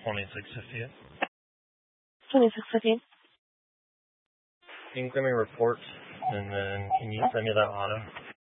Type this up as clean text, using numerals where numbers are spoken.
2650th. 2650. Can you send me a report, and then can you send me that auto?